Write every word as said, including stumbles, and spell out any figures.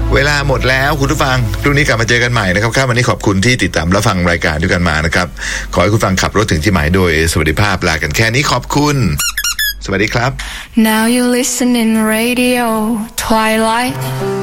เวลาหมดแล้วคุณผู้ฟังพรุ่งนี้กลับมาเจอกันใหม่นะครับครับวันนี้ขอบคุณที่ติดตามรับฟังรายการด้วยกันมานะครับขอให้คุณฟังขับรถถึงที่หมายโดยสวัสดิภาพลากันแค่นี้ขอบคุณสวัสดีครับ Now you listening radio Twilight